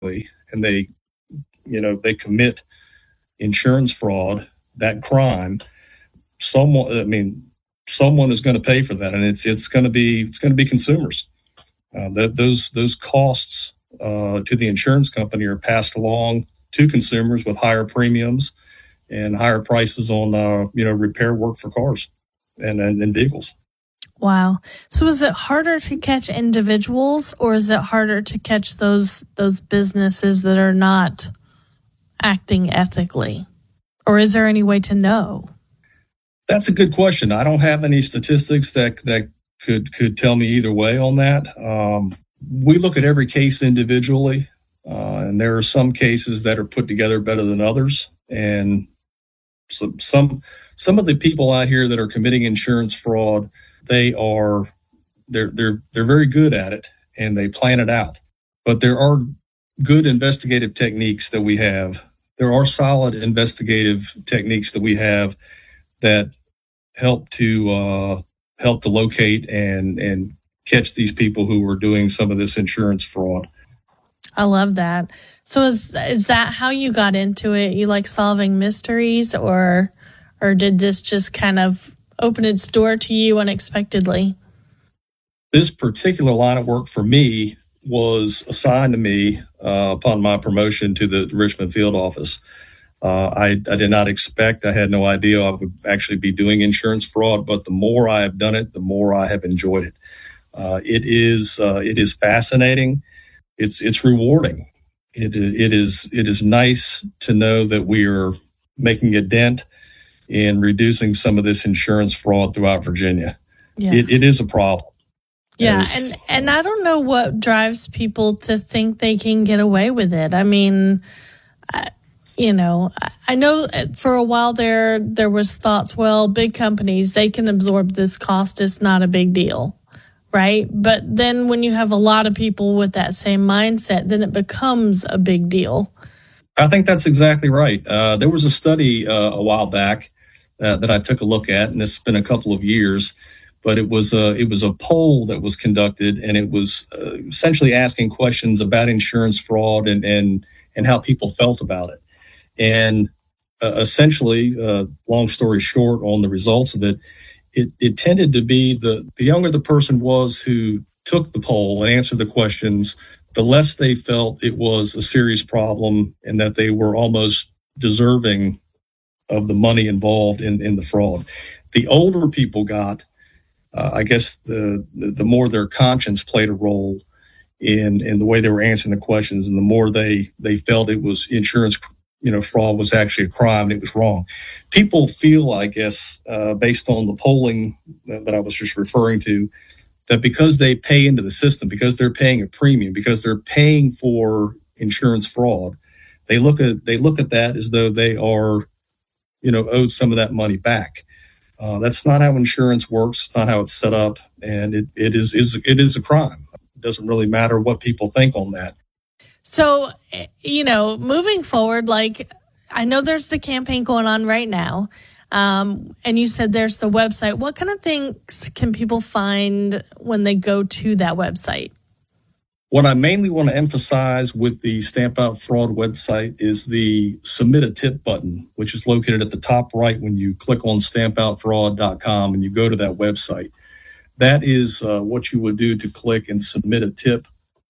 and they commit insurance fraud, that crime, someone is going to pay for that, and it's going to be consumers. Those costs to the insurance company are passed along to consumers with higher premiums and higher prices on repair work for cars and vehicles. Wow. So is it harder to catch individuals, or is it harder to catch those businesses that are not acting ethically? Or is there any way to know? That's a good question. I don't have any statistics that could tell me either way on that. We look at every case individually, and there are some cases that are put together better than others. And some of the people out here that are committing insurance fraud, they're very good at it, and they plan it out. But there are good investigative techniques that we have. There are solid investigative techniques that we have that help to locate and catch these people who are doing some of this insurance fraud. I love that. So is that how you got into it? You like solving mysteries, or did this just kind of open its door to you unexpectedly? This particular line of work for me was assigned to me upon my promotion to the Richmond field office. I did not expect, I had no idea I would actually be doing insurance fraud, but the more I have done it, the more I have enjoyed it. It is fascinating. It's rewarding. It is nice to know that we are making a dent in reducing some of this insurance fraud throughout Virginia. Yeah. It is a problem. Yeah, and I don't know what drives people to think they can get away with it. I mean, I know for a while there was thoughts, well, big companies, they can absorb this cost. It's not a big deal, right? But then when you have a lot of people with that same mindset, then it becomes a big deal. I think that's exactly right. There was a study a while back that I took a look at, and it's been a couple of years, but it was a poll that was conducted, and it was essentially asking questions about insurance fraud and how people felt about it. And essentially, long story short, on the results of it tended to be the younger the person was who took the poll and answered the questions, the less they felt it was a serious problem and that they were almost deserving of the money involved in the fraud. The older people got, I guess the more their conscience played a role in the way they were answering the questions, and the more they felt it was insurance fraud was actually a crime and it was wrong. People feel, I guess, based on the polling that I was just referring to, that because they pay into the system, because they're paying a premium, because they're paying for insurance fraud, they look at that as though they are, owed some of that money back. That's not how insurance works. It's not how it's set up, and it is a crime. It doesn't really matter what people think on that. So, moving forward, I know there's the campaign going on right now, and you said there's the website. What kind of things can people find when they go to that website? What I mainly want to emphasize with the Stamp Out Fraud website is the Submit a Tip button, which is located at the top right when you click on stampoutfraud.com and you go to that website. That is what you would do to click and submit a tip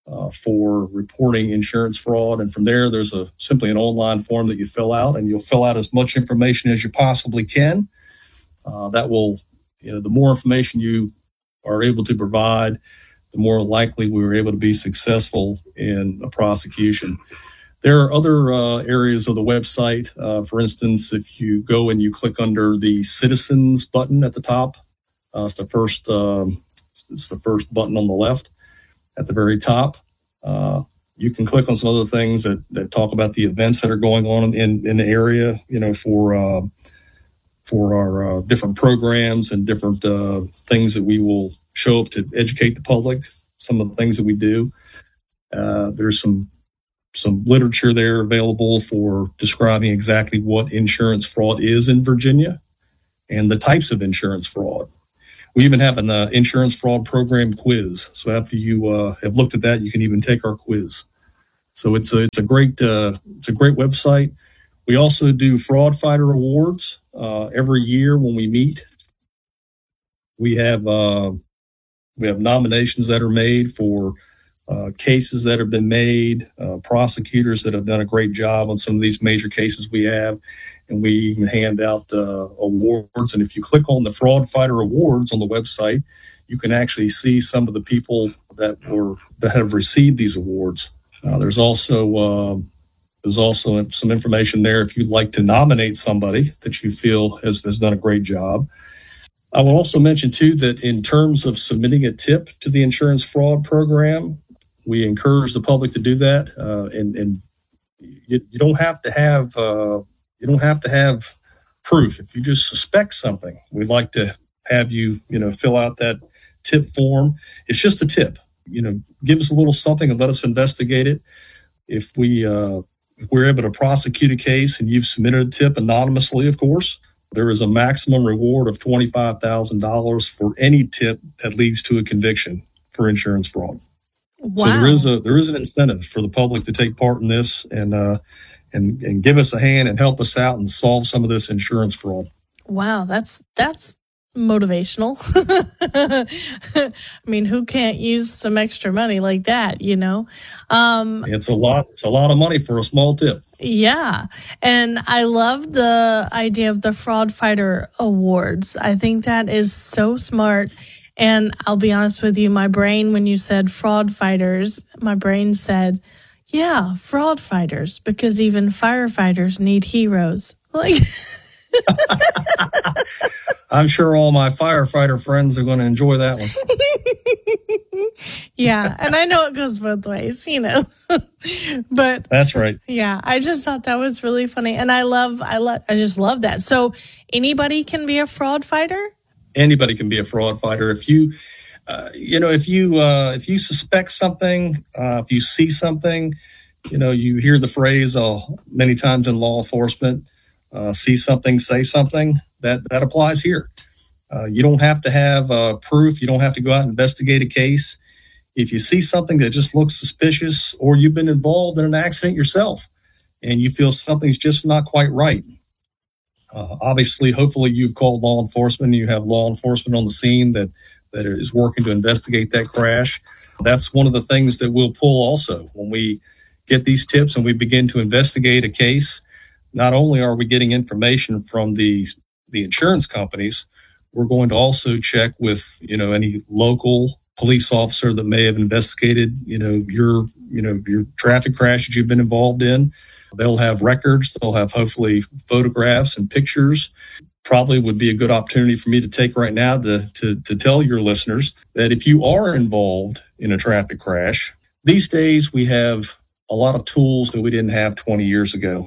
for reporting insurance fraud. And from there's simply an online form that you fill out, and you'll fill out as much information as you possibly can. That will, the more information you are able to provide, the more likely we were able to be successful in a prosecution. There are other areas of the website. For instance, if you go and you click under the Citizens button at the top, it's the first button on the left at the very top. You can click on some other things that talk about the events that are going on in the area, for our different programs and different things that we will show up to educate the public, some of the things that we do. There's some literature there available for describing exactly what insurance fraud is in Virginia and the types of insurance fraud. We even have an insurance fraud program quiz. So after you have looked at that, you can even take our quiz. So it's a great website. We also do Fraud Fighter Awards every year when we meet. We have nominations that are made for cases that have been made, prosecutors that have done a great job on some of these major cases we have, and we even hand out awards. And if you click on the Fraud Fighter Awards on the website, you can actually see some of the people that have received these awards. There's also some information there if you'd like to nominate somebody that you feel has done a great job. I will also mention, too, that in terms of submitting a tip to the insurance fraud program, we encourage the public to do that. And you don't have to have proof. If you just suspect something, we'd like to have you fill out that tip form. It's just a tip. Give us a little something and let us investigate it. If we're able to prosecute a case and you've submitted a tip anonymously, of course, there is a maximum reward of $25,000 for any tip that leads to a conviction for insurance fraud. Wow. So there is an incentive for the public to take part in this and give us a hand and help us out and solve some of this insurance fraud. Wow, that's motivational. I mean, who can't use some extra money like that, It's a lot of money for a small tip. Yeah. And I love the idea of the Fraud Fighter Awards. I think that is so smart. And I'll be honest with you, my brain, when you said fraud fighters, my brain said, yeah, fraud fighters, because even firefighters need heroes. Like, I'm sure all my firefighter friends are going to enjoy that one. Yeah, and I know it goes both ways, but that's right. Yeah, I just thought that was really funny, and I just love that. So anybody can be a fraud fighter. Anybody can be a fraud fighter if you suspect something, if you see something, you hear the phrase many times in law enforcement. See something, say something. That applies here. You don't have to have proof. You don't have to go out and investigate a case. If you see something that just looks suspicious, or you've been involved in an accident yourself and you feel something's just not quite right, obviously, hopefully you've called law enforcement and you have law enforcement on the scene that is working to investigate that crash. That's one of the things that we'll pull also when we get these tips and we begin to investigate a case. Not only are we getting information from the insurance companies, we're going to also check with any local police officer that may have investigated your traffic crash that you've been involved in. They'll have records. They'll have hopefully photographs and pictures. Probably would be a good opportunity for me to take right now to tell your listeners that if you are involved in a traffic crash, these days we have a lot of tools that we didn't have 20 years ago.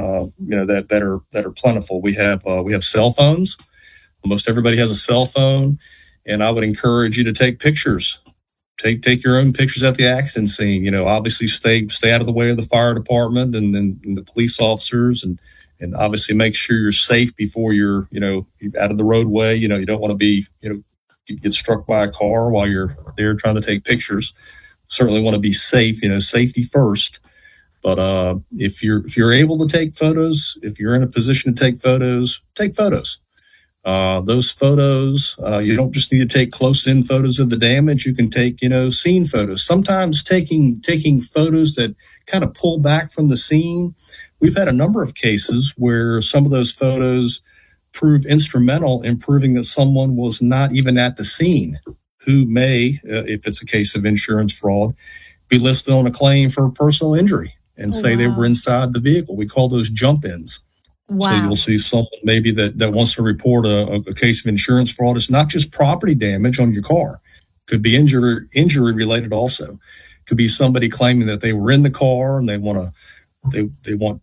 That are plentiful. We have cell phones. Most everybody has a cell phone, and I would encourage you to take pictures. Take your own pictures at the accident scene. Obviously stay out of the way of the fire department and the police officers, and obviously make sure you're safe before you're out of the roadway. You don't want to be get struck by a car while you're there trying to take pictures. Certainly want to be safe. Safety first. But if you're able to take photos, if you're in a position to take photos, take photos. Those photos, you don't just need to take close-in photos of the damage. You can take, scene photos. Sometimes taking photos that kind of pull back from the scene. We've had a number of cases where some of those photos prove instrumental in proving that someone was not even at the scene, who may, if it's a case of insurance fraud, be listed on a claim for personal injury and say they were inside the vehicle. We call those jump-ins. Wow. So you'll see someone maybe that wants to report a case of insurance fraud. It's not just property damage on your car. Could be injury related also. Could be somebody claiming that they were in the car and they want $50,000,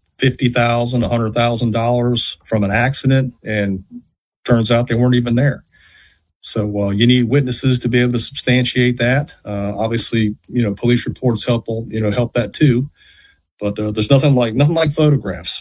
$100,000 from an accident, and turns out they weren't even there. So you need witnesses to be able to substantiate that. Obviously, police reports help that too. But there's nothing like photographs.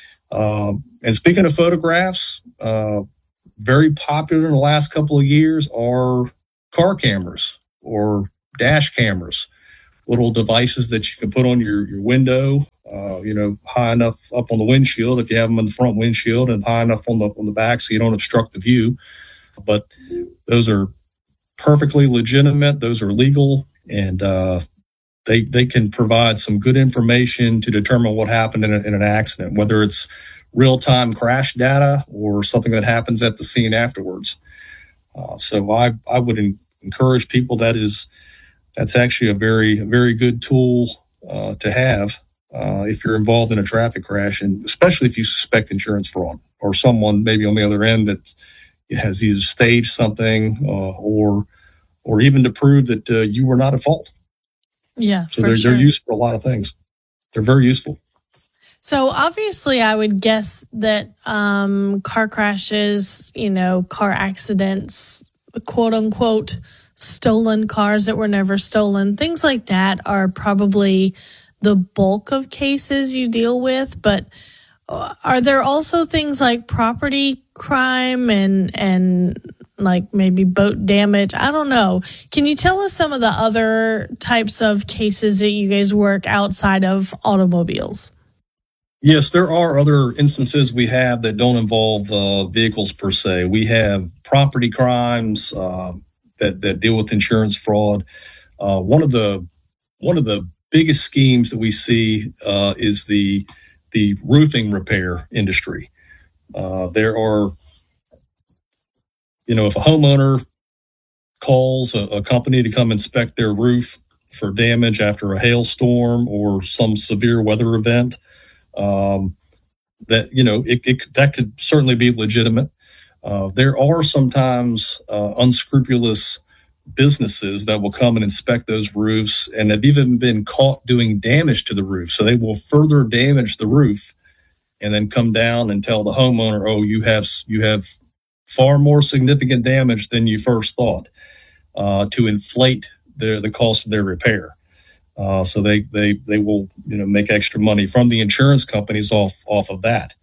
And speaking of photographs, very popular in the last couple of years are car cameras or dash cameras, little devices that you can put on your window, high enough up on the windshield if you have them in the front windshield, and high enough on the back so you don't obstruct the view. But those are perfectly legitimate. Those are legal, and they can provide some good information to determine what happened in an accident, whether it's real-time crash data or something that happens at the scene afterwards. So I would encourage people that's actually a very good tool to have if you're involved in a traffic crash, and especially if you suspect insurance fraud or someone maybe on the other end that has either staged something or even to prove that you were not at fault. Yeah, so they're used for a lot of things. They're very useful. So obviously, I would guess that car crashes, car accidents, quote unquote, stolen cars that were never stolen, things like that are probably the bulk of cases you deal with. But are there also things like property crime and like maybe boat damage? I don't know. Can you tell us some of the other types of cases that you guys work outside of automobiles? Yes, there are other instances we have that don't involve vehicles per se. We have property crimes that deal with insurance fraud. One of the biggest schemes that we see is the roofing repair industry. There are, if a homeowner calls a company to come inspect their roof for damage after a hailstorm or some severe weather event, that could certainly be legitimate. There are sometimes unscrupulous businesses that will come and inspect those roofs and have even been caught doing damage to the roof. So they will further damage the roof and then come down and tell the homeowner, "Oh, you have far more significant damage than you first thought," to inflate the cost of their repair. So they will make extra money from the insurance companies off of that.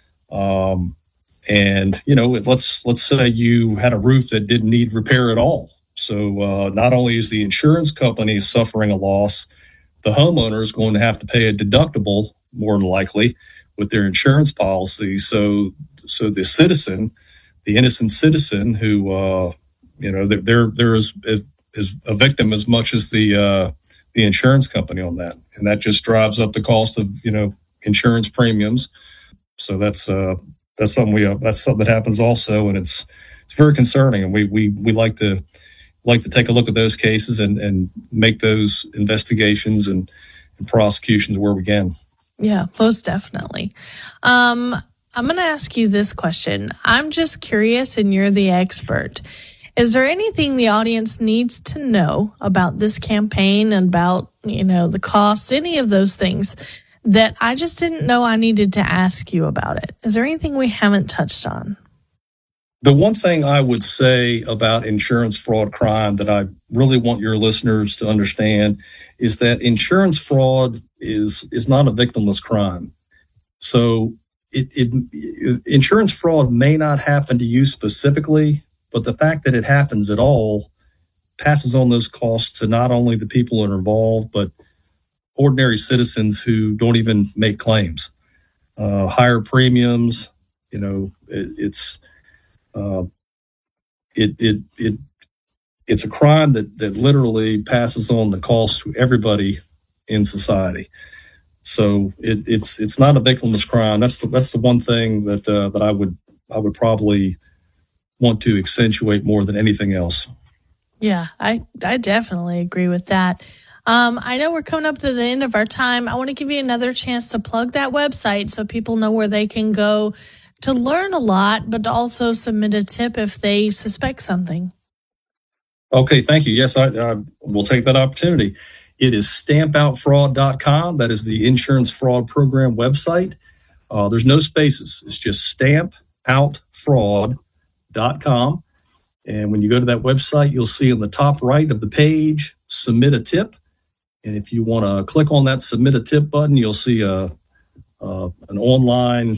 Let's say you had a roof that didn't need repair at all. So not only is the insurance company suffering a loss, the homeowner is going to have to pay a deductible more than likely with their insurance policy. So the citizen, the innocent citizen who they're as a victim as much as the insurance company on that, and that just drives up the cost of insurance premiums. So that's something that happens also, and it's very concerning. And we like to take a look at those cases and make those investigations and prosecutions where we can. Yeah, most definitely. I'm going to ask you this question. I'm just curious, and you're the expert. Is there anything the audience needs to know about this campaign and about, the costs, any of those things that I just didn't know I needed to ask you about it? Is there anything we haven't touched on? The one thing I would say about insurance fraud crime that I really want your listeners to understand is that insurance fraud is not a victimless crime. So insurance fraud may not happen to you specifically, but the fact that it happens at all passes on those costs to not only the people that are involved, but ordinary citizens who don't even make claims. Higher premiums, it's a crime that literally passes on the cost to everybody in society. So it's not a victimless crime. That's the one thing that I would probably want to accentuate more than anything else. Yeah, I definitely agree with that. I know we're coming up to the end of our time. I want to give you another chance to plug that website so people know where they can go to learn a lot, but to also submit a tip if they suspect something. Okay, thank you. Yes, I will take that opportunity. It is stampoutfraud.com. That is the insurance fraud program website. There's no spaces. It's just stampoutfraud.com. And when you go to that website, you'll see on the top right of the page, submit a tip. And if you want to click on that submit a tip button, you'll see an online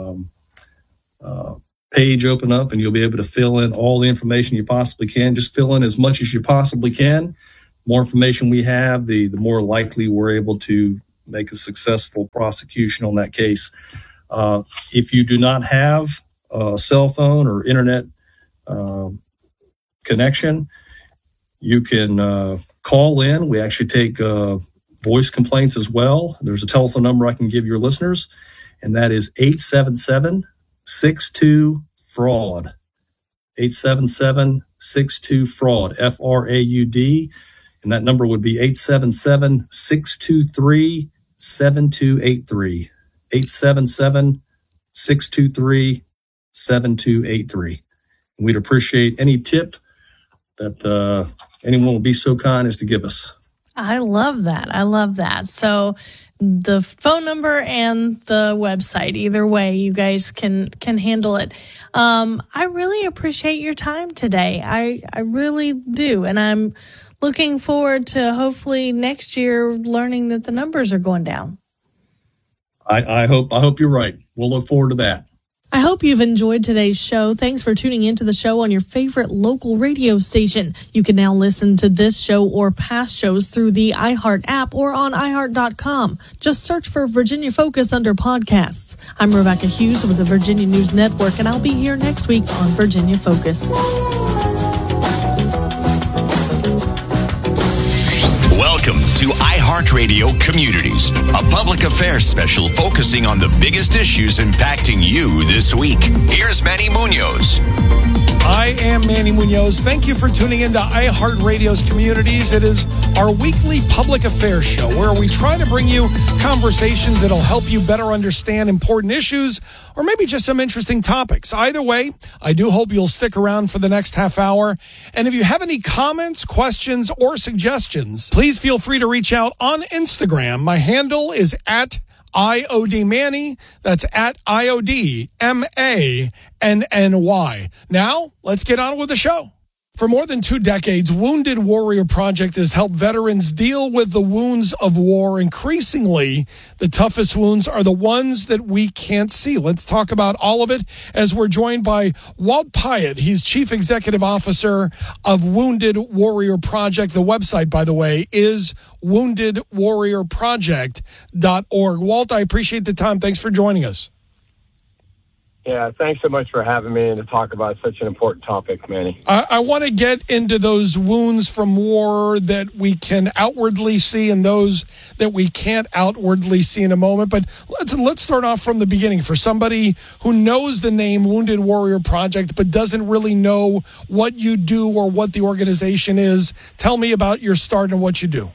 page open up, and you'll be able to fill in all the information you possibly can. Just fill in as much as you possibly can. more information we have, the more likely we're able to make a successful prosecution on that case. If you do not have a cell phone or internet connection, you can call in. We actually take voice complaints as well. There's a telephone number I can give your listeners, and that is 877-62-FRAUD. 877-62-FRAUD, F-R-A-U-D. And that number would be 877-623-7283. 877-623-7283. And we'd appreciate any tip that anyone would be so kind as to give us. I love that. So the phone number and the website, either way, you guys can handle it. I really appreciate your time today. I really do. And I'm looking forward to hopefully next year learning that the numbers are going down. I hope you're right. We'll look forward to that. I hope you've enjoyed today's show. Thanks for tuning into the show on your favorite local radio station. You can now listen to this show or past shows through the iHeart app or on iHeart.com. Just search for Virginia Focus under podcasts. I'm Rebecca Hughes with the Virginia News Network, and I'll be here next week on Virginia Focus. Welcome to iHeartRadio Communities, a public affairs special focusing on the biggest issues impacting you this week. Here's Manny Munoz. I am Manny Munoz. Thank you for tuning into iHeartRadio's Communities. It is our weekly public affairs show where we try to bring you conversations that'll help you better understand important issues or maybe just some interesting topics. Either way, I do hope you'll stick around for the next half hour. And if you have any comments, questions, or suggestions, please feel free to reach out on Instagram. My handle is at IOD Manny. That's at IOD MANNY. Now, let's get on with the show. For more than 2 decades, Wounded Warrior Project has helped veterans deal with the wounds of war. Increasingly, the toughest wounds are the ones that we can't see. Let's talk about all of it as we're joined by Walt Pyatt. He's Chief Executive Officer of Wounded Warrior Project. The website, by the way, is woundedwarriorproject.org. Walt, I appreciate the time. Thanks for joining us. Yeah, thanks so much for having me and to talk about such an important topic, Manny. I want to get into those wounds from war that we can outwardly see and those that we can't outwardly see in a moment. But let's start off from the beginning. For somebody who knows the name Wounded Warrior Project but doesn't really know what you do or what the organization is, tell me about your start and what you do.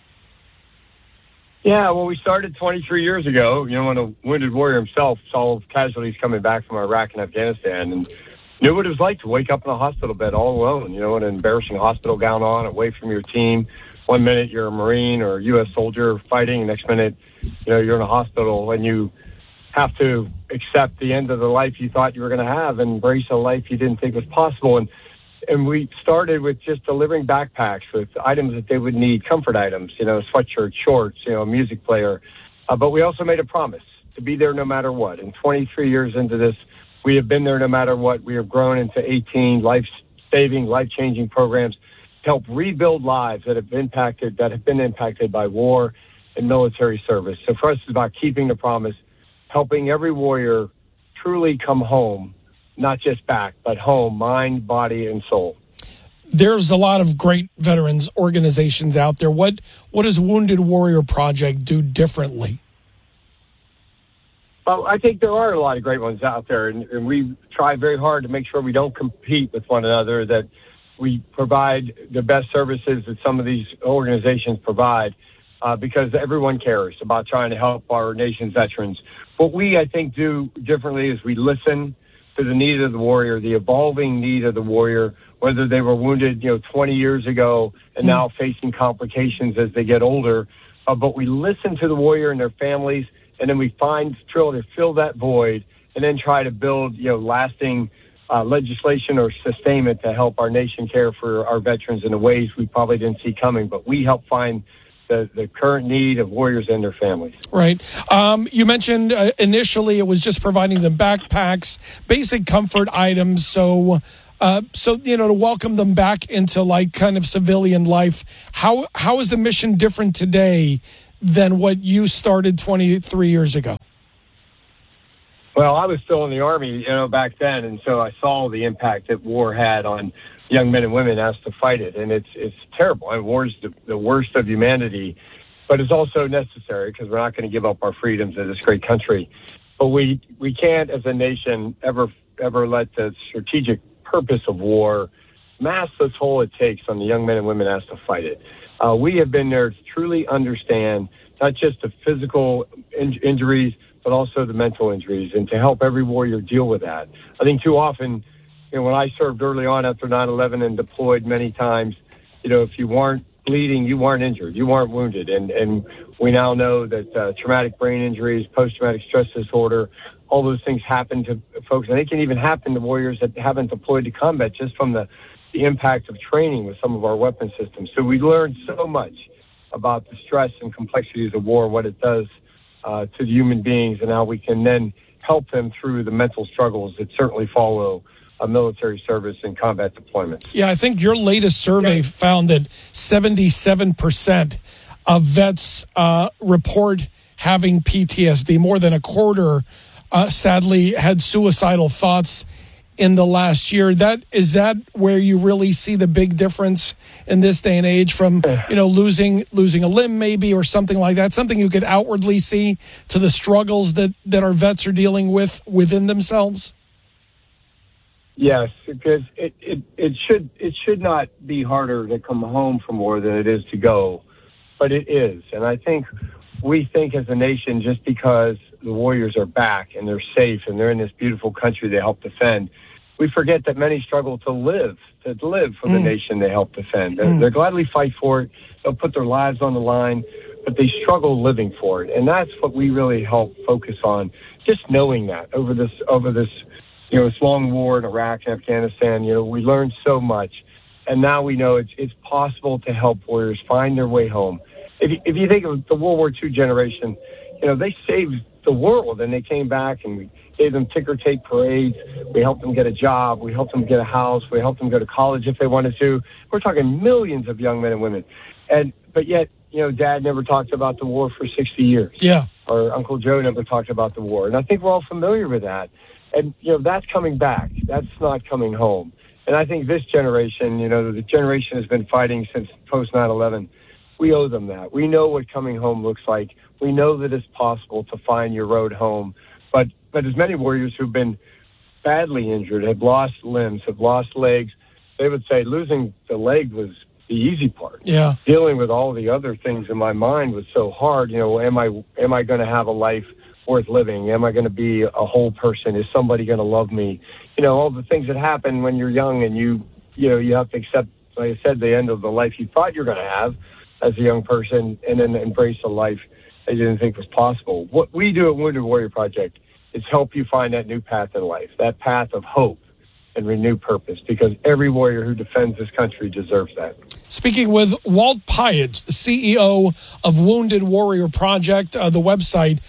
Yeah, well, we started 23 years ago, when a wounded warrior himself saw casualties coming back from Iraq and Afghanistan and knew what it was like to wake up in a hospital bed all alone, an embarrassing hospital gown on, away from your team. 1 minute you're a Marine or a U.S. soldier fighting, next minute, you're in a hospital and you have to accept the end of the life you thought you were going to have and embrace a life you didn't think was possible. And we started with just delivering backpacks with items that they would need, comfort items, sweatshirts, shorts, a music player. But we also made a promise to be there no matter what. And 23 years into this, we have been there no matter what. We have grown into 18 life-saving, life-changing programs to help rebuild lives that have been impacted by war and military service. So for us, it's about keeping the promise, helping every warrior truly come home. Not just back, but home, mind, body, and soul. There's a lot of great veterans organizations out there. What does Wounded Warrior Project do differently? Well, I think there are a lot of great ones out there, and we try very hard to make sure we don't compete with one another, that we provide the best services that some of these organizations provide, because everyone cares about trying to help our nation's veterans. What we, I think, do differently is we listen to the need of the warrior, the evolving need of the warrior, whether they were wounded, 20 years ago and now facing complications as they get older. But we listen to the warrior and their families, and then we try to fill that void and then try to build, lasting legislation or sustainment to help our nation care for our veterans in the ways we probably didn't see coming. But we help find the current need of warriors and their families. Right. You mentioned initially it was just providing them backpacks, basic comfort items. So So, to welcome them back into like kind of civilian life, how is the mission different today than what you started 23 years ago? Well, I was still in the Army, back then, and so I saw the impact that war had on young men and women asked to fight it, and it's terrible. And war's the worst of humanity, but it's also necessary because we're not going to give up our freedoms in this great country. But we can't, as a nation, ever let the strategic purpose of war mask the toll it takes on the young men and women asked to fight it. We have been there to truly understand not just the physical injuries, but also the mental injuries, and to help every warrior deal with that. I think too often, when I served early on after 9/11 and deployed many times, if you weren't bleeding, you weren't injured, you weren't wounded. And we now know that traumatic brain injuries, post-traumatic stress disorder, all those things happen to folks. And they can even happen to warriors that haven't deployed to combat just from the impact of training with some of our weapon systems. So we learned so much about the stress and complexities of war, what it does to the human beings, and how we can then help them through the mental struggles that certainly follow military service and combat deployments. Yeah, I think your latest survey found that 77% of vets report having PTSD. More than a quarter, sadly, had suicidal thoughts in the last year. Is that where you really see the big difference in this day and age from, losing a limb maybe or something like that, something you could outwardly see, to the struggles that our vets are dealing with within themselves? Yes, because it should not be harder to come home from war than it is to go, but it is. And I think we think as a nation, just because the warriors are back and they're safe and they're in this beautiful country they help defend, we forget that many struggle to live for the nation they help defend. They're gladly fight for it. They'll put their lives on the line, but they struggle living for it. And that's what we really help focus on, just knowing that over this this long war in Iraq and Afghanistan. We learned so much, and now we know it's possible to help warriors find their way home. If you think of the World War II generation, they saved the world, and they came back, and we gave them ticker tape parades. We helped them get a job. We helped them get a house. We helped them go to college if they wanted to. We're talking millions of young men and women. But yet, Dad never talked about the war for 60 years. Yeah. Or Uncle Joe never talked about the war. And I think we're all familiar with that. And, that's coming back. That's not coming home. And I think this generation, the generation has been fighting since post 9/11. We owe them that. We know what coming home looks like. We know that it's possible to find your road home. But as many warriors who've been badly injured, have lost limbs, have lost legs, they would say losing the leg was the easy part. Yeah. Dealing with all the other things in my mind was so hard. Am I going to have a life worth living? Am I going to be a whole person? Is somebody going to love me? All the things that happen when you're young, and you have to accept, like I said, the end of the life you thought you were going to have as a young person, and then embrace a life that you didn't think was possible. What we do at Wounded Warrior Project is help you find that new path in life, that path of hope and renewed purpose, because every warrior who defends this country deserves that. Speaking with Walt Pyatt, CEO of Wounded Warrior Project, the website,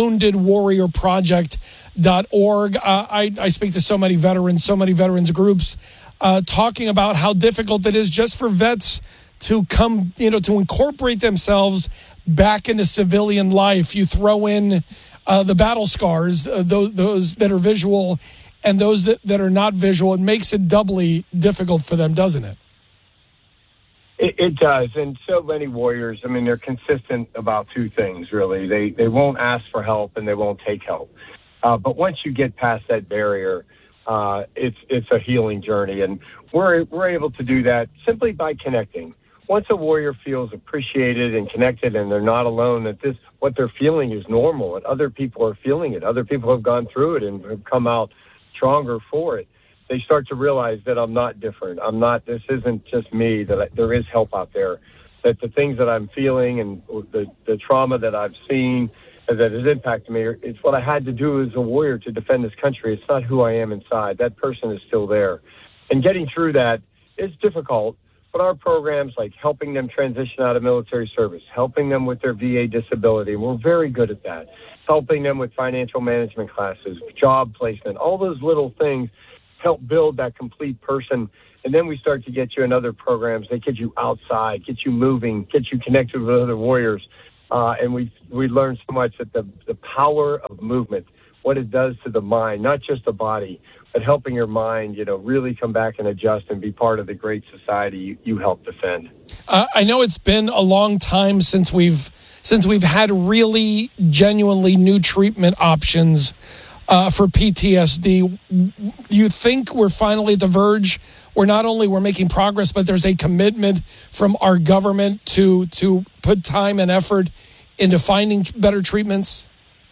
woundedwarriorproject.org. I speak to so many veterans groups, talking about how difficult it is just for vets to come, to incorporate themselves back into civilian life. You throw in the battle scars, those that are visual and those that are not visual. It makes it doubly difficult for them, doesn't it? It does. And so many warriors, they're consistent about two things, really. They won't ask for help and they won't take help. But once you get past that barrier, it's a healing journey. And we're able to do that simply by connecting. Once a warrior feels appreciated and connected, and they're not alone, that what they're feeling is normal, and other people are feeling it. Other people have gone through it and have come out stronger for it. They start to realize that I'm not different. This isn't just me, that there is help out there, that the things that I'm feeling and the trauma that I've seen that has impacted me, it's what I had to do as a warrior to defend this country. It's not who I am inside. That person is still there. And getting through that is difficult, but our programs, like helping them transition out of military service, helping them with their VA disability, we're very good at that, helping them with financial management classes, job placement, all those little things help build that complete person. And then we start to get you in other programs that get you outside, get you moving, get you connected with other warriors. And we learn so much that the power of movement, what it does to the mind, not just the body, but helping your mind, really come back and adjust and be part of the great society you help defend. I know it's been a long time since we've had really genuinely new treatment options for PTSD. You think we're finally at the verge where not only we're making progress, but there's a commitment from our government to put time and effort into finding better treatments?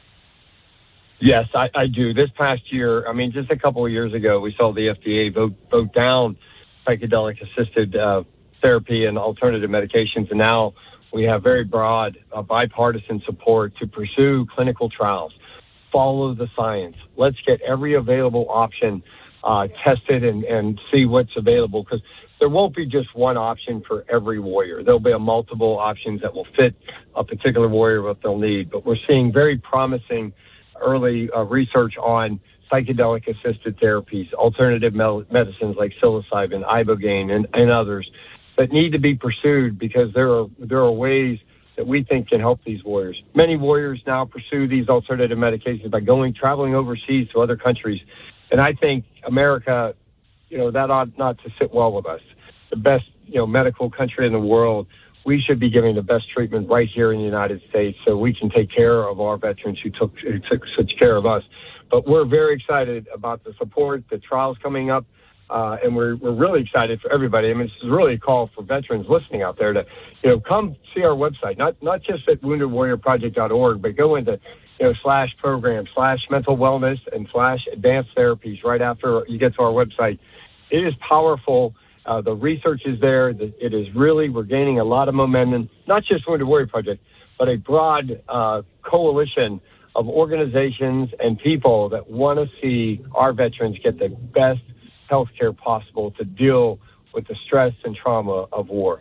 Yes, I do. This past year, just a couple of years ago, we saw the FDA vote down psychedelic-assisted therapy and alternative medications, and now we have very broad bipartisan support to pursue clinical trials. Follow the science. Let's get every available option tested and see what's available, because there won't be just one option for every warrior. There'll be multiple options that will fit a particular warrior, what they'll need. But we're seeing very promising early research on psychedelic-assisted therapies, alternative medicines like psilocybin, ibogaine, and others that need to be pursued, because there are ways that we think can help these warriors. Many warriors now pursue these alternative medications by traveling overseas to other countries. And I think America, that ought not to sit well with us. The best, medical country in the world, we should be giving the best treatment right here in the United States so we can take care of our veterans who took such care of us. But we're very excited about the support, the trials coming up, and we're really excited for everybody. This is really a call for veterans listening out there to, come see our website, not just at woundedwarriorproject.org, but go into, /program, /mental wellness, and /advanced therapies right after you get to our website. It is powerful. The research is there. It is really, we're gaining a lot of momentum, not just Wounded Warrior Project, but a broad coalition of organizations and people that want to see our veterans get the best health care possible to deal with the stress and trauma of war.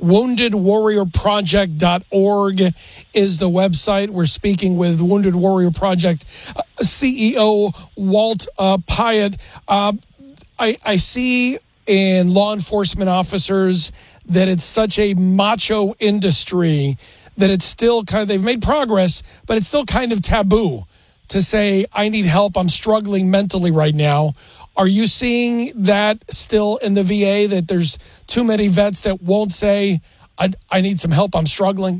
WoundedWarriorProject.org is the website. We're speaking with Wounded Warrior Project CEO Walt Pyatt. I see in law enforcement officers that it's such a macho industry that it's still they've made progress, but it's still kind of taboo to say, I need help, I'm struggling mentally right now. Are you seeing that still in the VA, that there's too many vets that won't say, I need some help, I'm struggling?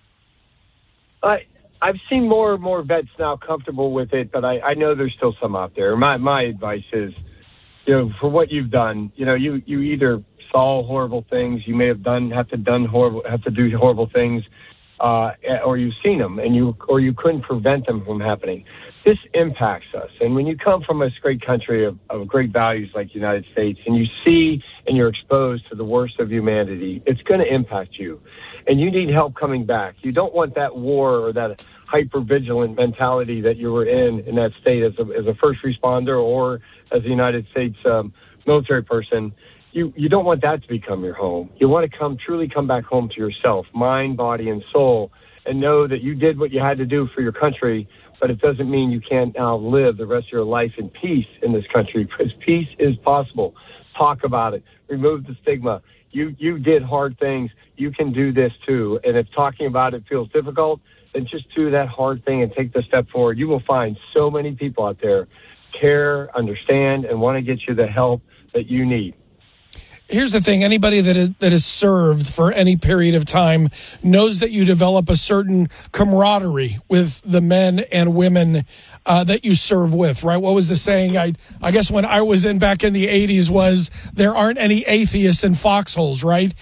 I've seen more and more vets now comfortable with it, but I know there's still some out there. My advice is, for what you've done, you either saw horrible things, you may have have to do horrible things, or you've seen them and you couldn't prevent them from happening. This impacts us. And when you come from a great country of great values like the United States, and you see and you're exposed to the worst of humanity, it's going to impact you. And you need help coming back. You don't want that war or that hyper-vigilant mentality that you were in that state as a first responder or as a United States military person. You don't want that to become your home. You want to truly come back home to yourself, mind, body, and soul, and know that you did what you had to do for your country, but it doesn't mean you can't now live the rest of your life in peace in this country, because peace is possible. Talk about it. Remove the stigma. You did hard things. You can do this too. And if talking about it feels difficult, then just do that hard thing and take the step forward. You will find so many people out there care, understand, and want to get you the help that you need. Here's the thing. Anybody that is served for any period of time knows that you develop a certain camaraderie with the men and women that you serve with, right? What was the saying? I guess when I was back in the 80s was, there aren't any atheists in foxholes, right?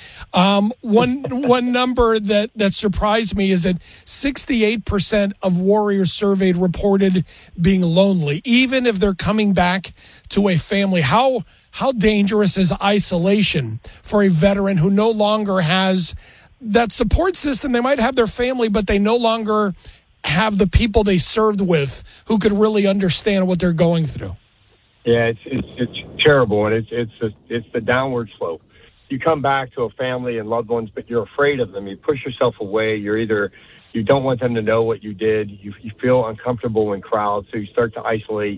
One number that surprised me is that 68% of warriors surveyed reported being lonely, even if they're coming back to a family. How dangerous is isolation for a veteran who no longer has that support system? They might have their family, but they no longer have the people they served with who could really understand what they're going through. Yeah, it's terrible, and it's the downward slope. You come back to a family and loved ones, but you're afraid of them. You push yourself away. You don't want them to know what you did. You feel uncomfortable in crowds, so you start to isolate.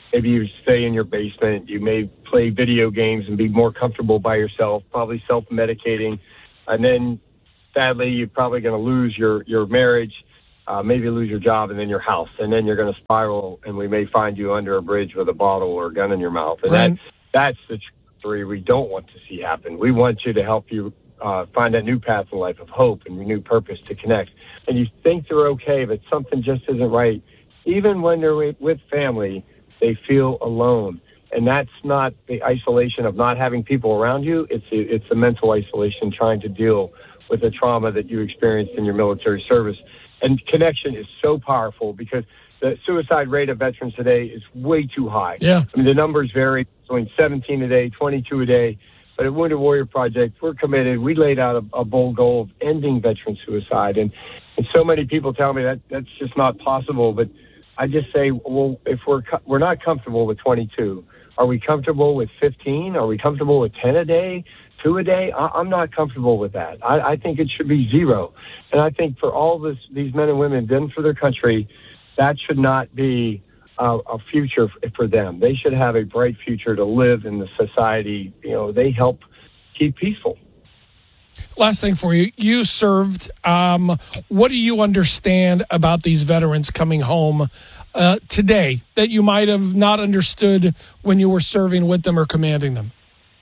Maybe you stay in your basement. You may play video games and be more comfortable by yourself, probably self-medicating. And then, sadly, you're probably going to lose your marriage, maybe lose your job, and then your house. And then you're going to spiral, and we may find you under a bridge with a bottle or a gun in your mouth. And that's the trajectory we don't want to see happen. We want you to help you find that new path in life of hope and new purpose to connect. And you think they're okay, but something just isn't right. Even when they're with family, they feel alone. And that's not the isolation of not having people around you. It's a mental isolation trying to deal with the trauma that you experienced in your military service. And connection is so powerful because the suicide rate of veterans today is way too high. Yeah. I mean, the numbers vary between 17 a day, 22 a day. But at Wounded Warrior Project, we're committed. We laid out a bold goal of ending veteran suicide. And so many people tell me that's just not possible. But I just say, well, if we're not comfortable with 22, are we comfortable with 15? Are we comfortable with 10 a day, 2 a day? I'm not comfortable with that. I think it should be 0. And I think for all these men and women done for their country, that should not be a future for them. They should have a bright future to live in the society, they help keep peaceful. Last thing for you. You served. What do you understand about these veterans coming home today that you might have not understood when you were serving with them or commanding them?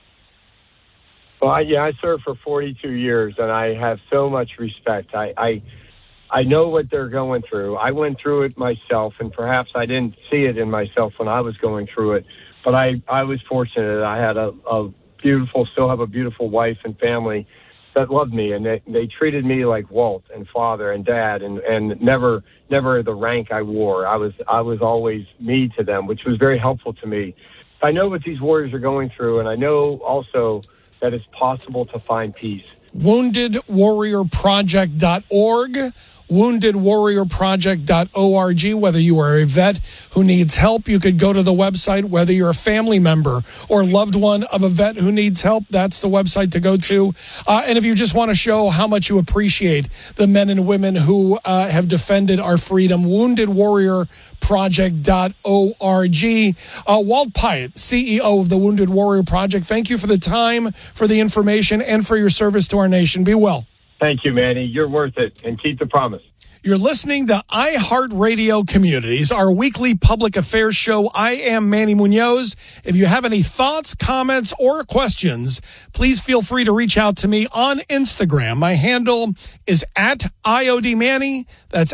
Well, I served for 42 years, and I have so much respect. I know what they're going through. I went through it myself, and perhaps I didn't see it in myself when I was going through it. But I was fortunate. I had still have a beautiful wife and family that loved me, and they treated me like Walt and father and dad, and never the rank I wore. I was always me to them, which was very helpful to me. I know what these warriors are going through, and I know also that it's possible to find peace. WoundedWarriorProject.org, WoundedWarriorProject.org. Whether you are a vet who needs help, you could go to the website. Whether you're a family member or loved one of a vet who needs help, that's the website to go to. And if you just want to show how much you appreciate the men and women who have defended our freedom, WoundedWarriorProject.org. Walt Pyatt, CEO of the Wounded Warrior Project, thank you for the time, for the information, and for your service to our nation. Be well. Thank you, Manny. You're worth it, and keep the promise. You're listening to iHeartRadio Communities, our weekly public affairs show. I am Manny Munoz. If you have any thoughts, comments, or questions, please feel free to reach out to me on Instagram. My handle is @IODManny. That's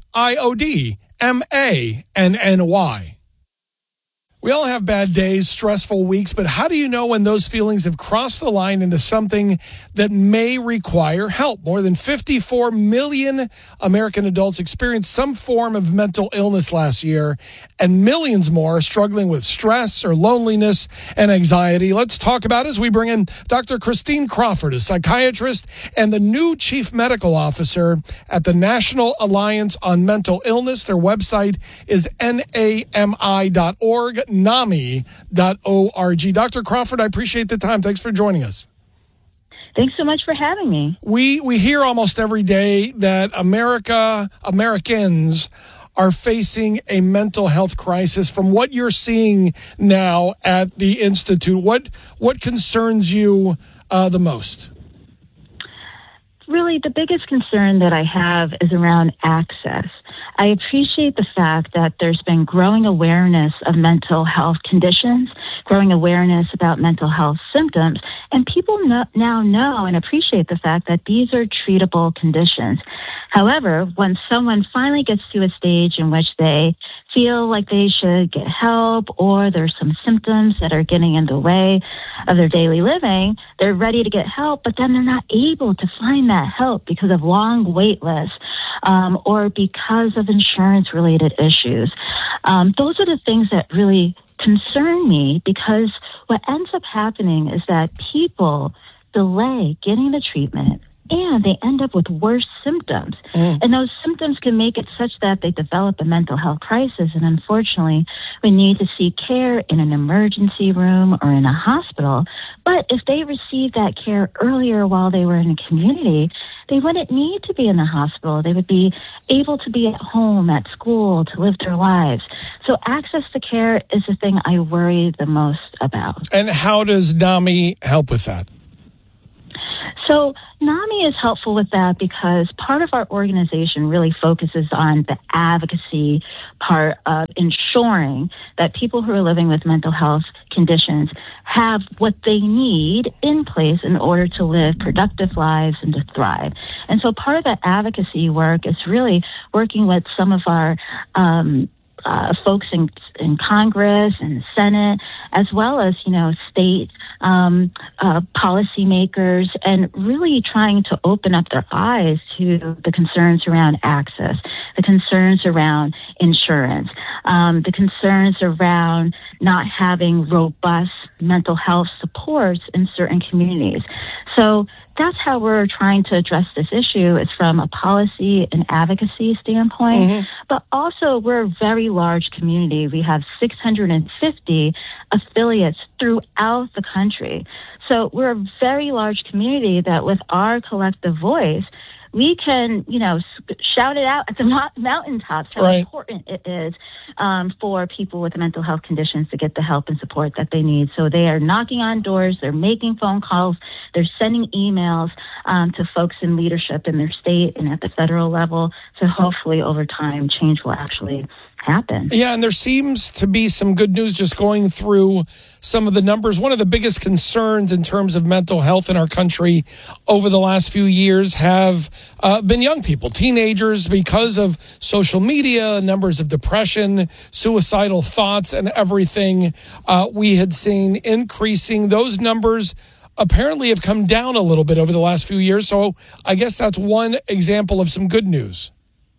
@IODMANNY. We all have bad days, stressful weeks, but how do you know when those feelings have crossed the line into something that may require help? More than 54 million American adults experienced some form of mental illness last year, and millions more are struggling with stress or loneliness and anxiety. Let's talk about it as we bring in Dr. Christine Crawford, a psychiatrist and the new chief medical officer at the National Alliance on Mental Illness. Their website is NAMI.org. NAMI.org. Dr. Crawford, I appreciate the time. Thanks for joining us. Thanks so much for having me. We hear almost every day that Americans are facing a mental health crisis. From what you're seeing now at the Institute, what concerns you the most? Really, the biggest concern that I have is around access. I appreciate the fact that there's been growing awareness of mental health conditions, growing awareness about mental health symptoms, and people now know and appreciate the fact that these are treatable conditions. However, when someone finally gets to a stage in which they feel like they should get help, or there's some symptoms that are getting in the way of their daily living, they're ready to get help, but then they're not able to find that help because of long wait lists, or because of insurance-related issues. Those are the things that really concern me, because what ends up happening is that people delay getting the treatment, and they end up with worse symptoms. And those symptoms can make it such that they develop a mental health crisis, and unfortunately, we need to seek care in an emergency room or in a hospital. But if they received that care earlier while they were in a community, they wouldn't need to be in the hospital. They would be able to be at home, at school, to live their lives. So access to care is the thing I worry the most about. And how does NAMI help with that? So NAMI is helpful with that because part of our organization really focuses on the advocacy part of ensuring that people who are living with mental health conditions have what they need in place in order to live productive lives and to thrive. And so part of that advocacy work is really working with some of our folks in Congress and the Senate, as well as, state policymakers, and really trying to open up their eyes to the concerns around access, the concerns around insurance, the concerns around not having robust mental health supports in certain communities. So that's how we're trying to address this issue. It's from a policy and advocacy standpoint, but also we're a very large community. We have 650 affiliates throughout the country. So we're a very large community that with our collective voice, we can, shout it out at the mountaintops how important it is for people with mental health conditions to get the help and support that they need. So they are knocking on doors, they're making phone calls, they're sending emails to folks in leadership in their state and at the federal level. So hopefully over time, change will actually happen. Yeah, and there seems to be some good news just going through some of the numbers. One of the biggest concerns in terms of mental health in our country over the last few years have been young people, teenagers, because of social media, numbers of depression, suicidal thoughts, and everything. We had seen increasing. Those numbers apparently have come down a little bit over the last few years. So I guess that's one example of some good news.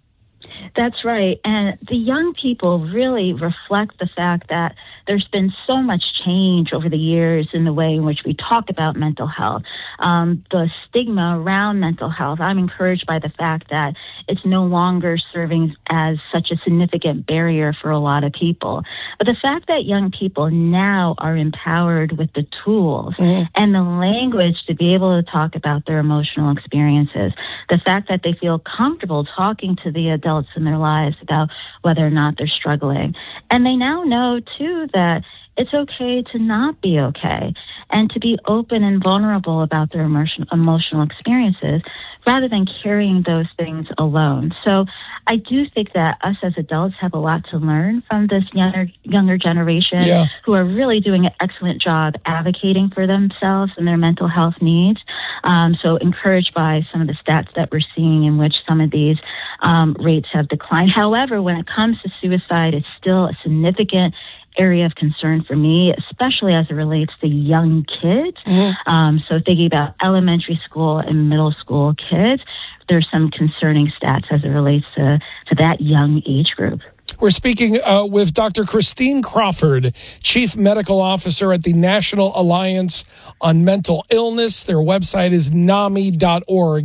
That's right. And the young people really reflect the fact that there's been so much change over the years in the way in which we talk about mental health, the stigma around mental health. I'm encouraged by the fact that it's no longer serving as such a significant barrier for a lot of people. But the fact that young people now are empowered with the tools and the language to be able to talk about their emotional experiences, the fact that they feel comfortable talking to the adults in their lives about whether or not they're struggling. And they now know, too, that it's okay to not be okay and to be open and vulnerable about their emotional experiences rather than carrying those things alone. So I do think that us as adults have a lot to learn from this younger generation who are really doing an excellent job advocating for themselves and their mental health needs. So encouraged by some of the stats that we're seeing in which some of these rates have declined. However, when it comes to suicide, it's still a significant area of concern for me, especially as it relates to young kids. So thinking about elementary school and middle school kids, there's some concerning stats as it relates to that young age group. We're speaking with Dr. Christine Crawford, Chief Medical Officer at the National Alliance on Mental Illness. Their website is NAMI.org,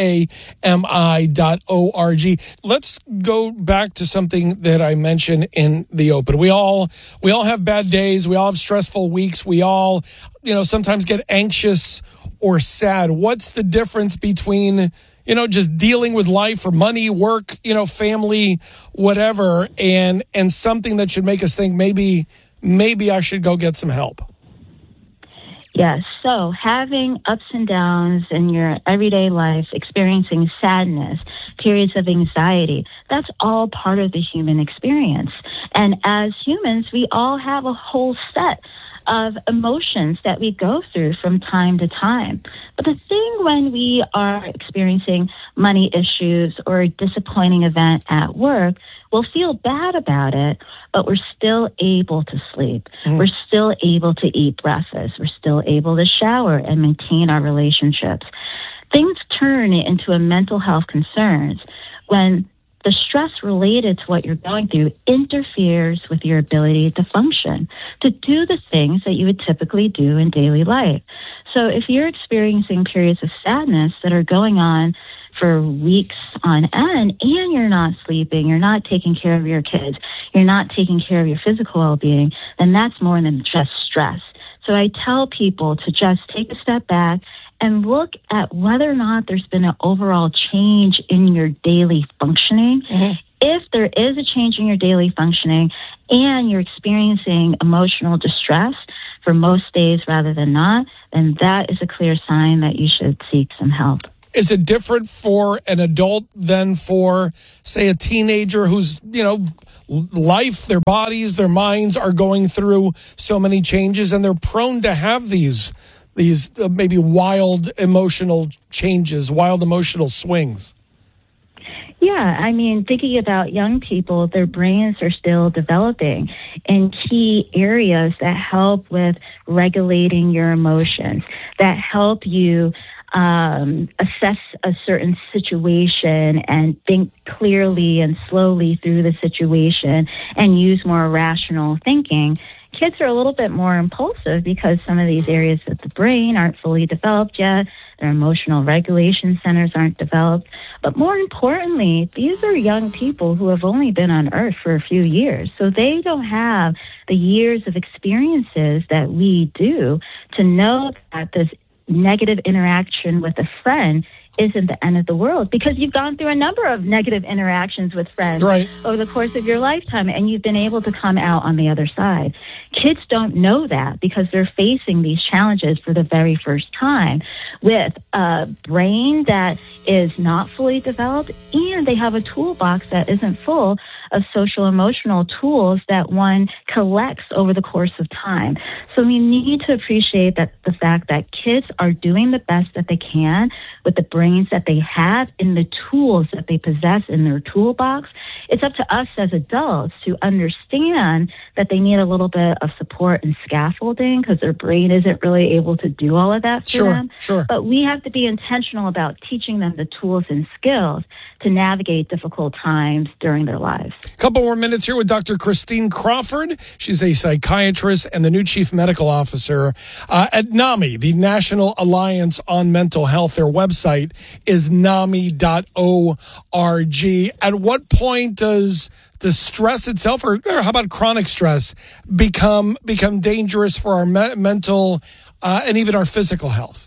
NAMI.org. Let's go back to something that I mentioned in the open. We all have bad days. We all have stressful weeks. We all, sometimes get anxious or sad. What's the difference between just dealing with life or money, work, family, whatever, and something that should make us think maybe I should go get some help? Yes. So having ups and downs in your everyday life, experiencing sadness, periods of anxiety, that's all part of the human experience. And as humans, we all have a whole set of emotions that we go through from time to time. But the thing when we are experiencing money issues or a disappointing event at work, we'll feel bad about it, but we're still able to sleep. We're still able to eat breakfast. We're still able to shower and maintain our relationships. Things turn into a mental health concerns when the stress related to what you're going through interferes with your ability to function, to do the things that you would typically do in daily life. So if you're experiencing periods of sadness that are going on for weeks on end, and you're not sleeping, you're not taking care of your kids, you're not taking care of your physical well-being, then that's more than just stress. So I tell people to just take a step back and look at whether or not there's been an overall change in your daily functioning. Mm-hmm. If there is a change in your daily functioning and you're experiencing emotional distress for most days rather than not, then that is a clear sign that you should seek some help. Is it different for an adult than for, say, a teenager who's, life, their bodies, their minds are going through so many changes and they're prone to have these maybe wild emotional changes, wild emotional swings? Yeah, I mean, thinking about young people, their brains are still developing in key areas that help with regulating your emotions, that help you assess a certain situation and think clearly and slowly through the situation and use more rational thinking. Kids are a little bit more impulsive because some of these areas of the brain aren't fully developed yet. Their emotional regulation centers aren't developed. But more importantly, these are young people who have only been on Earth for a few years. So they don't have the years of experiences that we do to know that this negative interaction with a friend isn't the end of the world, because you've gone through a number of negative interactions with friends over the course of your lifetime, and you've been able to come out on the other side. Kids don't know that because they're facing these challenges for the very first time with a brain that is not fully developed, and they have a toolbox that isn't full of social emotional tools that one collects over the course of time. So we need to appreciate that the fact that kids are doing the best that they can with the brains that they have and the tools that they possess in their toolbox. It's up to us as adults to understand that they need a little bit of support and scaffolding because their brain isn't really able to do all of that for them. Sure. But we have to be intentional about teaching them the tools and skills to navigate difficult times during their lives. A couple more minutes here with Dr. Christine Crawford. She's a psychiatrist and the new chief medical officer at NAMI, the National Alliance on Mental Health. Their website is nami.org. At what point does the stress itself, or how about chronic stress, become dangerous for our mental and even our physical health?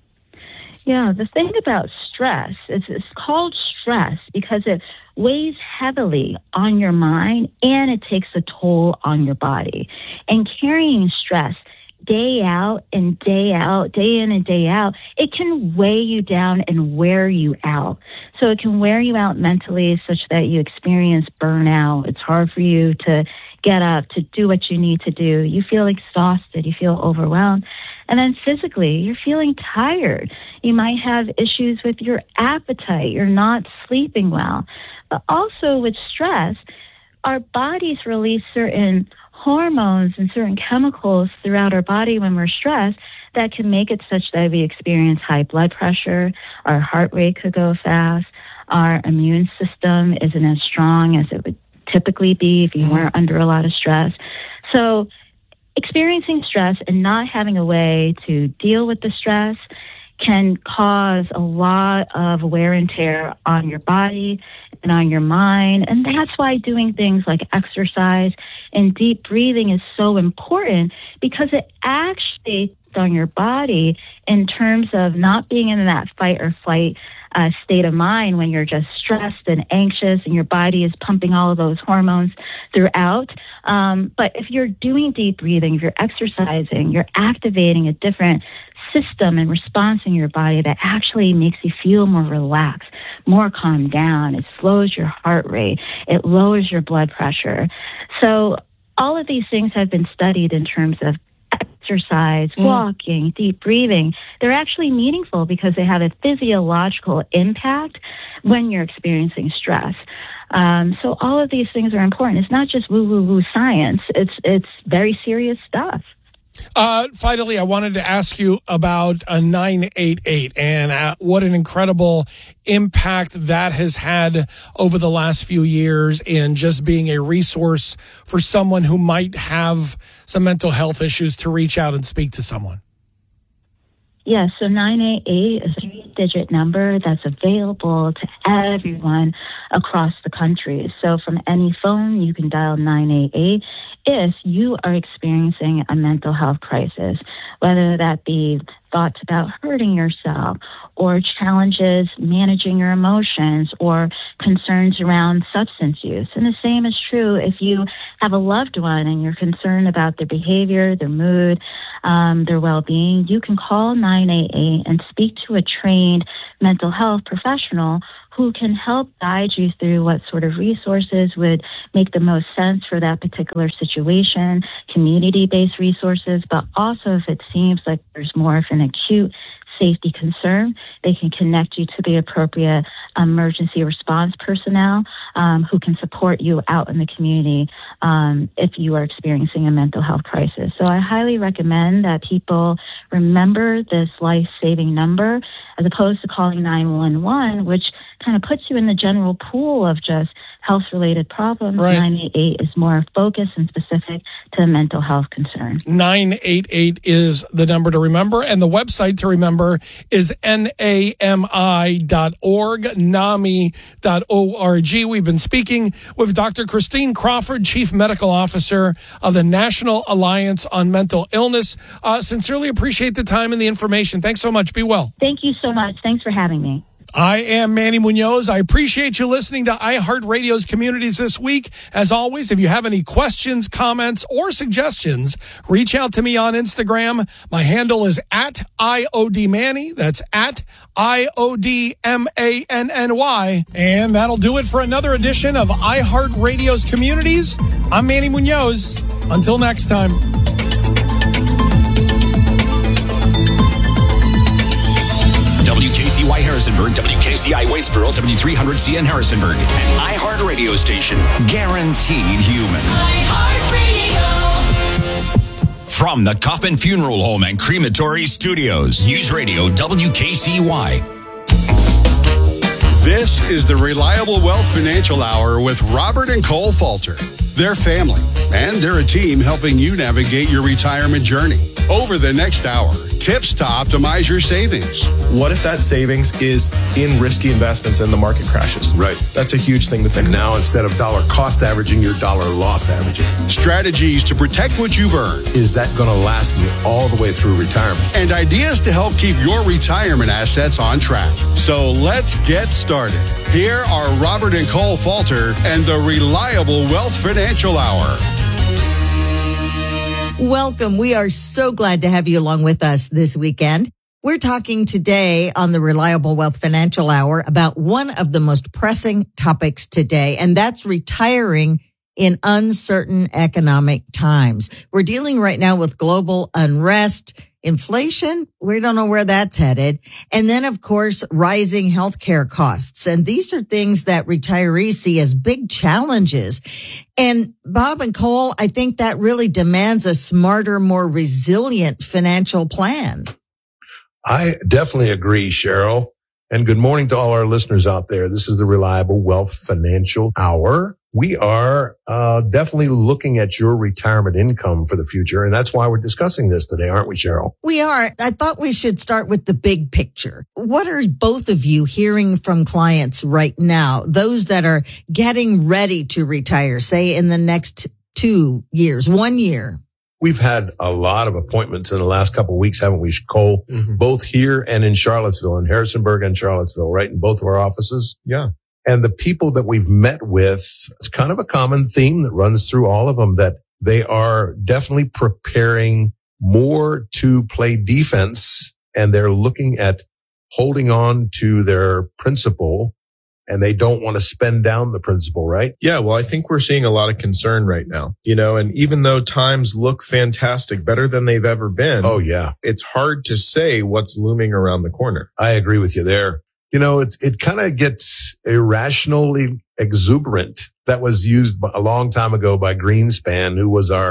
Yeah, the thing about stress is it's called stress because it weighs heavily on your mind and it takes a toll on your body. And carrying stress day out and day out, day in and day out, it can weigh you down and wear you out. So it can wear you out mentally such that you experience burnout. It's hard for you to get up, to do what you need to do. You feel exhausted. You feel overwhelmed. And then physically, you're feeling tired. You might have issues with your appetite. You're not sleeping well. But also with stress, our bodies release certain hormones and certain chemicals throughout our body when we're stressed that can make it such that we experience high blood pressure, our heart rate could go fast, our immune system isn't as strong as it would typically be if you weren't under a lot of stress. So experiencing stress and not having a way to deal with the stress can cause a lot of wear and tear on your body and on your mind. And that's why doing things like exercise and deep breathing is so important, because it actually on your body in terms of not being in that fight or flight state of mind when you're just stressed and anxious and your body is pumping all of those hormones throughout. But if you're doing deep breathing, if you're exercising, you're activating a different system and response in your body that actually makes you feel more relaxed, more calmed down. It slows your heart rate. It lowers your blood pressure. So all of these things have been studied in terms of exercise, walking, deep breathing. They're actually meaningful because they have a physiological impact when you're experiencing stress. So all of these things are important. It's not just woo-woo-woo science. It's very serious stuff. Finally, I wanted to ask you about a 988 and what an incredible impact that has had over the last few years in just being a resource for someone who might have some mental health issues to reach out and speak to someone. Yes, so 988 is a 3-digit number that's available to everyone across the country. So from any phone, you can dial 988 if you are experiencing a mental health crisis, whether that be thoughts about hurting yourself or challenges managing your emotions or concerns around substance use. And the same is true if you have a loved one and you're concerned about their behavior, their mood, their well-being. You can call 988 and speak to a trained mental health professional who can help guide you through what sort of resources would make the most sense for that particular situation, community-based resources, but also if it seems like there's more of an acute safety concern, they can connect you to the appropriate emergency response personnel who can support you out in the community if you are experiencing a mental health crisis. So I highly recommend that people remember this life-saving number as opposed to calling 911, which kind of puts you in the general pool of just health-related problems. Right. 988 is more focused and specific to a mental health concern. 988 is the number to remember, and the website to remember is nami.org, NAMI.org. We've been speaking with Dr. Christine Crawford, Chief Medical Officer of the National Alliance on Mental Illness. Sincerely appreciate the time and the information. Thanks so much. Be well. Thank you so much. Thanks for having me. I am Manny Munoz. I appreciate you listening to iHeartRadio's Communities this week. As always, if you have any questions, comments, or suggestions, reach out to me on Instagram. My handle is @IODManny. That's @IODMANNY. And that'll do it for another edition of iHeartRadio's Communities. I'm Manny Munoz. Until next time. WKCY Harrisonburg, WKCI Waitsboro, W300CN Harrisonburg, an iHeartRadio station, guaranteed human. iHeartRadio. From the Coffin Funeral Home and Crematory Studios, News Radio WKCY. This is the Reliable Wealth Financial Hour with Robert and Cole Falter. They're family, and they're a team helping you navigate your retirement journey. Over the next hour, tips to optimize your savings. What if that savings is in risky investments and the market crashes? Right. That's a huge thing to think And about. now instead of dollar cost averaging, you're dollar loss averaging. Strategies to protect what you've earned. Is that going to last me all the way through retirement? And ideas to help keep your retirement assets on track. So let's get started. Here are Robert and Cole Falter and the Reliable Wealth Financial Hour. Welcome. We are so glad to have you along with us this weekend. We're talking today on the Reliable Wealth Financial Hour about one of the most pressing topics today, and that's retiring in uncertain economic times. We're dealing right now with global unrest, inflation. We don't know where that's headed. And then, of course, rising healthcare costs. And these are things that retirees see as big challenges. And Bob and Cole, I think that really demands a smarter, more resilient financial plan. I definitely agree, Cheryl. And good morning to all our listeners out there. This is the Reliable Wealth Financial Hour. We are definitely looking at your retirement income for the future. And that's why we're discussing this today, aren't we, Cheryl? We are. I thought we should start with the big picture. What are both of you hearing from clients right now? Those that are getting ready to retire, say in the next 2 years, 1 year. We've had a lot of appointments in the last couple of weeks, haven't we, Cole? Mm-hmm. Both here and in Charlottesville, in Harrisonburg and Charlottesville, right? In both of our offices. Yeah. And the people that we've met with, it's kind of a common theme that runs through all of them, that they are definitely preparing more to play defense, and they're looking at holding on to their principal, and they don't want to spend down the principal, right? Yeah. Well, I think we're seeing a lot of concern right now, and even though times look fantastic, better than they've ever been. Oh, yeah. It's hard to say what's looming around the corner. I agree with you there. It kind of gets irrationally exuberant. That was used a long time ago by Greenspan, who was our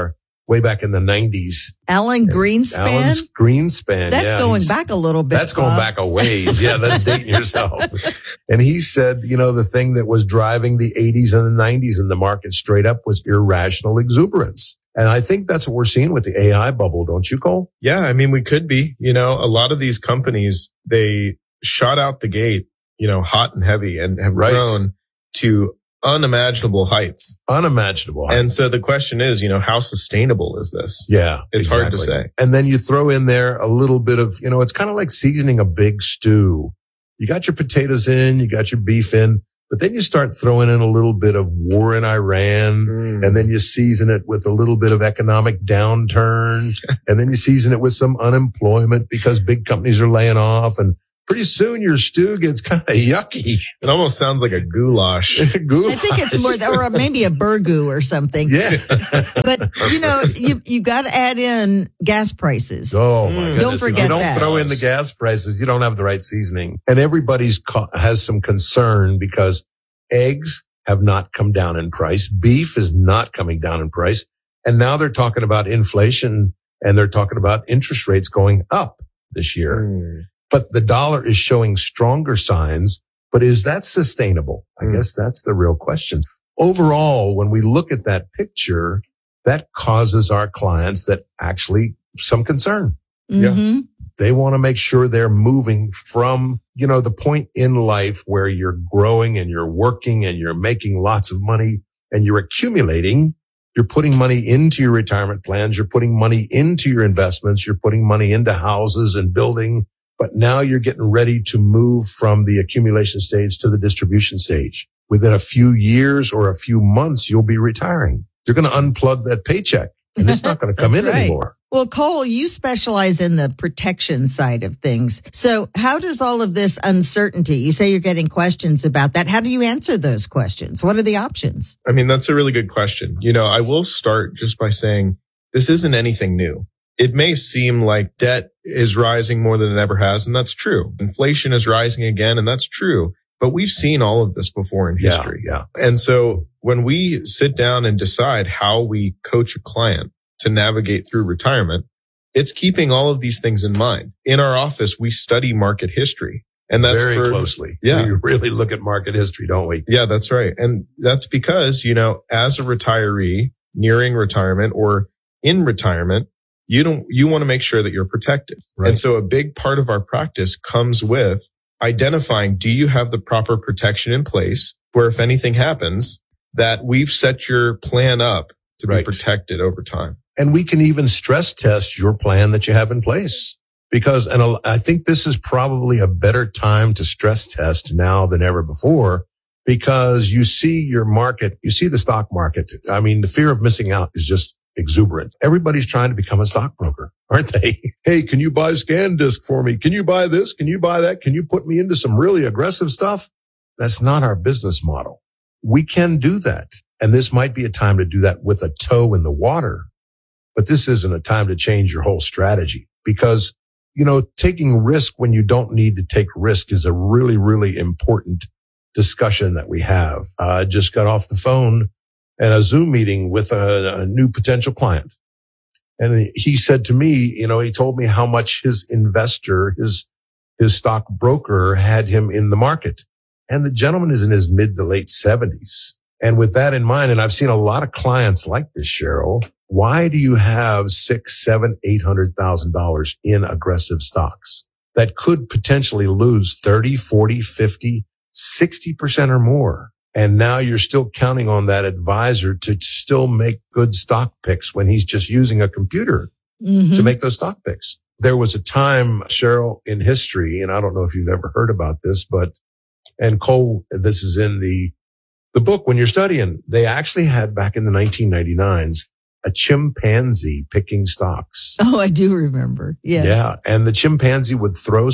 way back in the 90s. Alan Greenspan? Alan's Greenspan. That's going back a little bit. That's going back a ways. Yeah, that's dating yourself. And he said, the thing that was driving the 80s and the 90s in the market straight up was irrational exuberance. And I think that's what we're seeing with the AI bubble, don't you, Cole? Yeah, I mean, we could be. A lot of these companies, they shot out the gate, hot and heavy and have grown to unimaginable heights. And so the question is, how sustainable is this? Yeah. It's hard to say. And then you throw in there a little bit of, it's kind of like seasoning a big stew. You got your potatoes in, you got your beef in, but then you start throwing in a little bit of war in Iran, and then you season it with a little bit of economic downturn, and then you season it with some unemployment because big companies are laying off, and pretty soon your stew gets kind of yucky. It almost sounds like a goulash. I think it's more, or maybe a burgoo or something. Yeah. But, you got to add in gas prices. Oh, my goodness. Don't forget that. If you don't throw in the gas prices, you don't have the right seasoning. And everybody's has some concern because eggs have not come down in price. Beef is not coming down in price. And now they're talking about inflation and they're talking about interest rates going up this year. But the dollar is showing stronger signs. But is that sustainable? I guess that's the real question. Overall, when we look at that picture, that causes our clients that actually some concern. Mm-hmm. Yeah. They want to make sure they're moving from, the point in life where you're growing and you're working and you're making lots of money and you're accumulating. You're putting money into your retirement plans. You're putting money into your investments. You're putting money into houses and building. But now you're getting ready to move from the accumulation stage to the distribution stage. Within a few years or a few months, you'll be retiring. You're going to unplug that paycheck and it's not going to come in anymore. Well, Cole, you specialize in the protection side of things. So how does all of this uncertainty, you say you're getting questions about that. How do you answer those questions? What are the options? I mean, that's a really good question. I will start just by saying this isn't anything new. It may seem like debt is rising more than it ever has, and that's true. Inflation is rising again, and that's true. But we've seen all of this before in history. Yeah. And so when we sit down and decide how we coach a client to navigate through retirement, it's keeping all of these things in mind. In our office, we study market history. And that's very closely. Yeah. We really look at market history, don't we? Yeah, that's right. And that's because, as a retiree nearing retirement or in retirement, you want to make sure that you're protected. Right. And so a big part of our practice comes with identifying, do you have the proper protection in place where if anything happens, that we've set your plan up to be protected over time. And we can even stress test your plan that you have in place because, and I think this is probably a better time to stress test now than ever before because you see your market, you see the stock market. I mean, the fear of missing out is just exuberant. Everybody's trying to become a stockbroker, aren't they? Hey, can you buy ScanDisk for me? Can you buy this? Can you buy that? Can you put me into some really aggressive stuff? That's not our business model. We can do that. And this might be a time to do that with a toe in the water. But this isn't a time to change your whole strategy because, taking risk when you don't need to take risk is a really, really important discussion that we have. I just got off the phone and a Zoom meeting with a new potential client. And he said to me, he told me how much his investor, his stock broker had him in the market. And the gentleman is in his mid to late 70s. And with that in mind, and I've seen a lot of clients like this, Cheryl, why do you have $600,000, $700,000, $800,000 in aggressive stocks that could potentially lose 30, 40, 50, 60% or more? And now you're still counting on that advisor to still make good stock picks when he's just using a computer to make those stock picks. There was a time, Cheryl, in history, and I don't know if you've ever heard about this, and Cole, this is in the book when you're studying, they actually had back in the 1999s, a chimpanzee picking stocks. Oh, I do remember. Yes. Yeah. And the chimpanzee would throw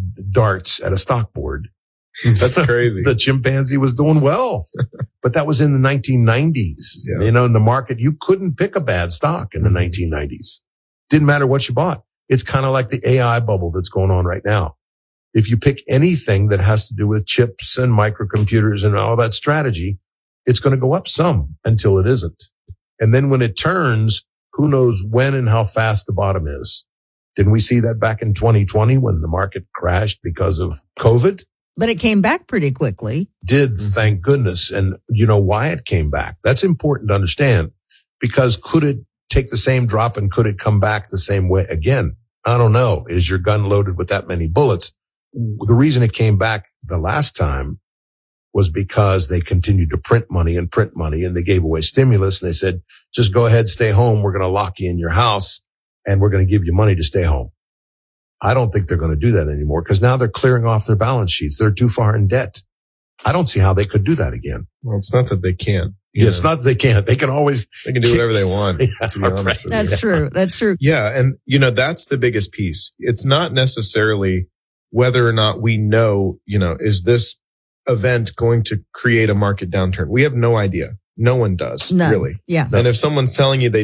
darts at a stock board. That's crazy. The chimpanzee was doing well, but that was in the 1990s. Yeah. In the market, you couldn't pick a bad stock in the 1990s. Didn't matter what you bought. It's kind of like the AI bubble that's going on right now. If you pick anything that has to do with chips and microcomputers and all that strategy, it's going to go up some until it isn't. And then when it turns, who knows when and how fast the bottom is. Didn't we see that back in 2020 when the market crashed because of COVID? But it came back pretty quickly. Thank goodness. And you know why it came back? That's important to understand, because could it take the same drop and could it come back the same way again? I don't know. Is your gun loaded with that many bullets? The reason it came back the last time was because they continued to print money, and they gave away stimulus, and they said, just go ahead, stay home. We're going to lock you in your house and we're going to give you money to stay home. I don't think they're going to do that anymore, because now they're clearing off their balance sheets. They're too far in debt. I don't see how they could do that again. Well, it's not that they can't. Yeah, it's not that they can't. They can always. They can do whatever they want, to be honest with you. That's true. That's true. Yeah. And, that's the biggest piece. It's not necessarily whether or not we know, is this event going to create a market downturn? We have no idea. No one does, really. Yeah. And if someone's telling you they